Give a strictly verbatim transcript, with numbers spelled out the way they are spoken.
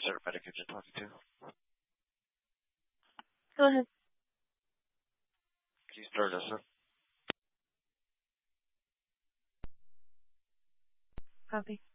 Certified Kitchen talking to. Go ahead. Can you start us up? Copy.